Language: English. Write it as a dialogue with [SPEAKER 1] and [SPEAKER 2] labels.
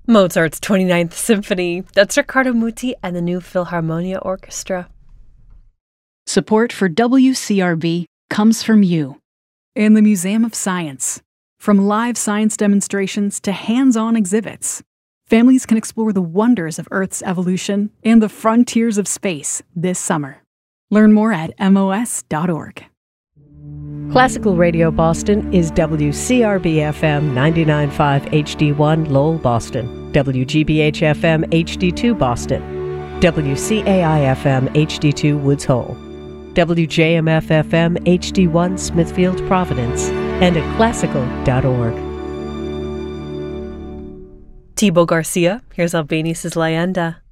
[SPEAKER 1] Mozart's 29th Symphony. That's Riccardo Muti and the New Philharmonia Orchestra.
[SPEAKER 2] Support for WCRB comes from you and the Museum of Science. From live science demonstrations to hands-on exhibits, families can explore the wonders of Earth's evolution and the frontiers of space this summer. Learn more at mos.org.
[SPEAKER 3] Classical Radio Boston is WCRB-FM 99.5 HD1 Lowell, Boston, WGBH-FM HD2 Boston, WCAI-FM HD2 Woods Hole, WJMF-FM HD1 Smithfield, Providence, and at classical.org.
[SPEAKER 1] Thibaut Garcia, here's Albeni's Leyenda.